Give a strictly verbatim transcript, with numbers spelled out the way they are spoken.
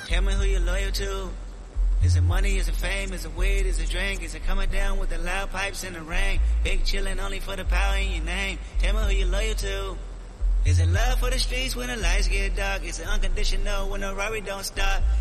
Tell me who you're loyal to. Is it money, is it fame, is it weed, is it drink? Is it coming down with the loud pipes in the rain? Big chillin' only for the power in your name. Tell me who you're loyal to. Is it love for the streets when the lights get dark? Is it unconditional when the robbery don't stop?